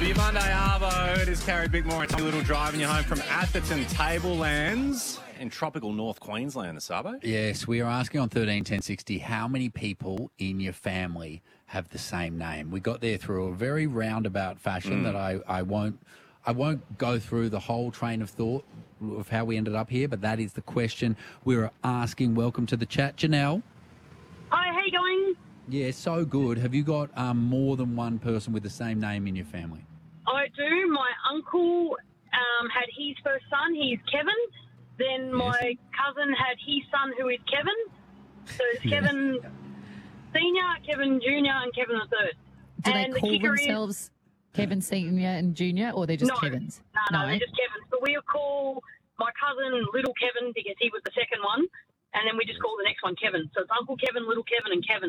For your Monday Arvo, it is Carrie Bickmore and a little driving you home from Atherton Tablelands in tropical North Queensland, the Sabo. Yes, we are asking on 131060 how many people in your family have the same name. We got there through a very roundabout fashion that I won't go through the whole train of thought of how we ended up here, but that is the question we were asking. Welcome to the chat, Janelle. Hi, how you going? Yeah, so good. Have you got more than one person with the same name in your family? I do. My uncle had his first son. He's Kevin. Then my cousin had his son, who is Kevin. So it's Kevin Senior, Kevin Junior, and Kevin the Third. Do And they call the kicker themselves Kevin Senior and Junior, or they're just No. Kevins? No, they're just Kevins. But we'll call my cousin Little Kevin because he was the second one, and then we just call the next one Kevin. So it's Uncle Kevin, Little Kevin, and Kevin.